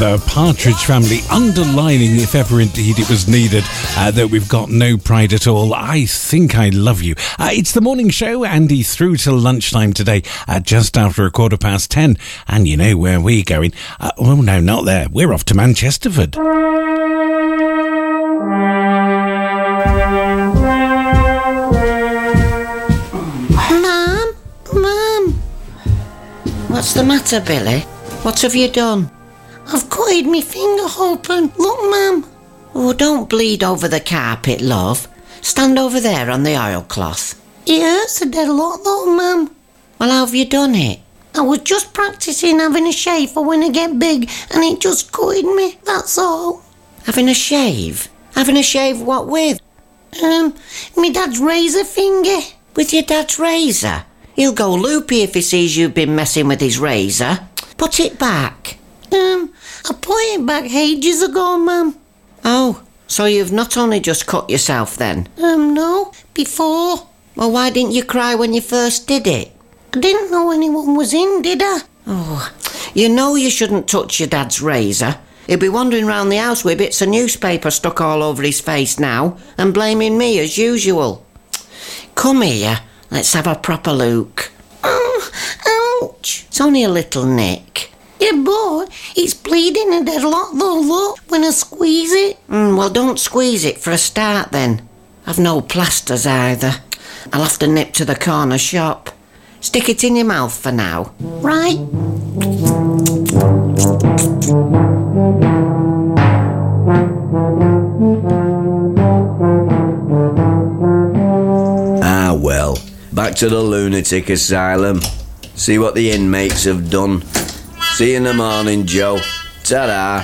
the Partridge Family, underlining, if ever indeed it was needed, that we've got no pride at all. I think I love you. It's the morning show, Andy, through till lunchtime today, just after 10:15. And you know where we're going. Oh, no, not there. We're off to Manchesterford. Mum. What's the matter, Billy? What have you done? I've cutted me finger open. Look, Mum. Oh, don't bleed over the carpet, love. Stand over there on the oilcloth. It hurts a dead lot though, Mum. Well, how have you done it? I was just practising having a shave for when I get big and it just cutted me, that's all. Having a shave? Having a shave what with? My dad's razor finger. With your dad's razor? He'll go loopy if he sees you've been messing with his razor. Put it back. I put it back ages ago, Mum. Oh, so you've not only just cut yourself then? No, before. Well, why didn't you cry when you first did it? I didn't know anyone was in, did I? Oh, you know you shouldn't touch your dad's razor. He'll be wandering round the house with bits of newspaper stuck all over his face now and blaming me as usual. Come here, let's have a proper look. Ouch. It's only a little nick. Yeah, boy, it's bleeding a dead lot though, look, when I squeeze it. Well, don't squeeze it for a start then. I've no plasters either. I'll have to nip to the corner shop. Stick it in your mouth for now. Right. Ah, well, back to the lunatic asylum. See what the inmates have done. See you in the morning, Joe. Ta-da.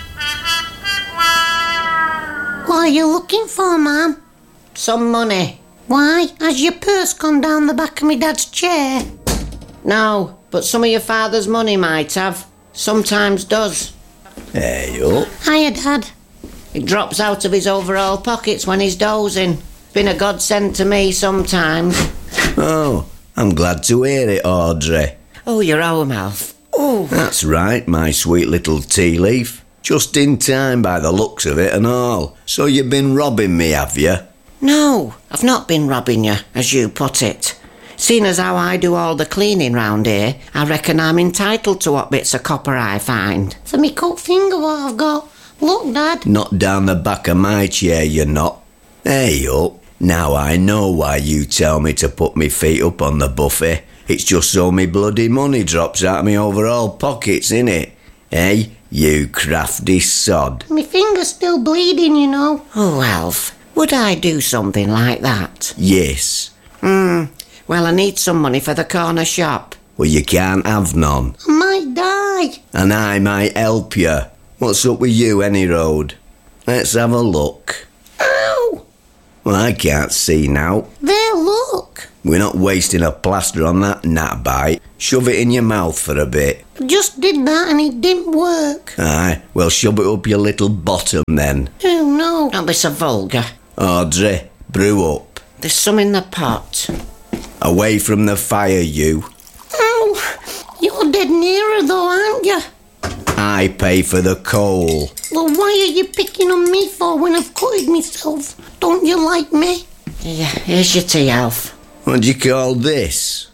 What are you looking for, Mum? Some money. Why? Has your purse gone down the back of my dad's chair? No, but some of your father's money might have. Sometimes does. Hey, up. Hiya, Dad. It drops out of his overall pockets when he's dozing. Been a godsend to me sometimes. Oh, I'm glad to hear it, Audrey. Oh, you're home, Alf. Oh, That's right, my sweet little tea leaf. Just in time by the looks of it and all. So you've been robbing me, have you? no, I've not been robbing you, as you put it. Seeing as how I do all the cleaning round here, I reckon I'm entitled to what bits of copper I find. For me cut finger what I've got. Look, Dad. Not down the back of my chair, you're not. Hey, up. Now I know why you tell me to put me feet up on the buffet. It's just so me bloody money drops out of me overall pockets, innit? Hey, you crafty sod. My finger's still bleeding, you know. Oh, Alf, would I do something like that? Yes. Well, I need some money for the corner shop. Well, you can't have none. I might die. And I might help you. What's up with you, any road? Let's have a look. Ow! Well, I can't see now. There, look. We're not wasting a plaster on that gnat bite. Shove it in your mouth for a bit. I just did that and it didn't work. Aye, well, shove it up your little bottom then. Oh, no. Don't be so vulgar. Audrey, brew up. There's some in the pot. Away from the fire, you. Ow! You're dead nearer though, aren't you? I pay for the coal. Well, why are you picking on me for when I've cutted myself? Don't you like me? Yeah, here's your tea, Alf. What do you call this?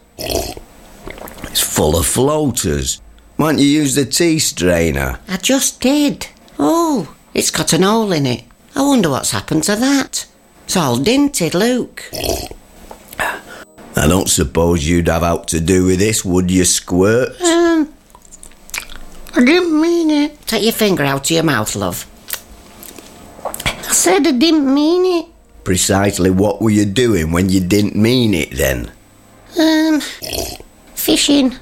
It's full of floaters. Why don't you use the tea strainer? I just did. Oh, it's got an hole in it. I wonder what's happened to that. It's all dinted, look. I don't suppose you'd have out to do with this, would you, Squirt? I didn't mean it. Take your finger out of your mouth, love. I said I didn't mean it. Precisely what were you doing when you didn't mean it then? Fishing.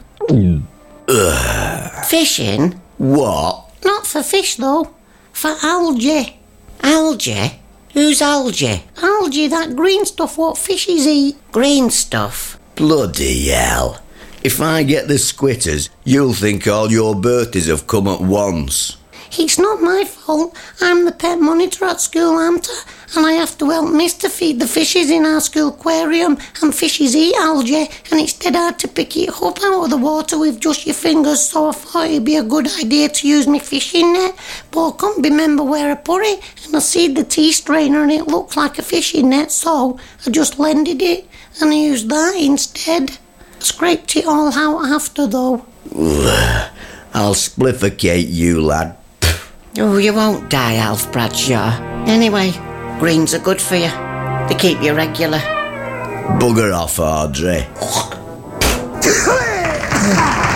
Fishing? What? Not for fish though. For algae. Algae? Who's algae? Algae, that green stuff what fishes eat. Green stuff. Bloody hell. If I get the squitters, you'll think all your birthdays have come at once. It's not my fault. I'm the pet monitor at school, aren't I? And I have to help Miss to feed the fishes in our school aquarium, and fishes eat algae, and it's dead hard to pick it up out of the water with just your fingers, so I thought it'd be a good idea to use my fishing net, but I couldn't remember where I put it, and I see the tea strainer and it looked like a fishing net, so I just lended it, and I used that instead. I scraped it all out after, though. I'll spliffocate you, lad. Oh, you won't die, Alf Bradshaw. Anyway, greens are good for you. They keep you regular. Bugger off, Audrey.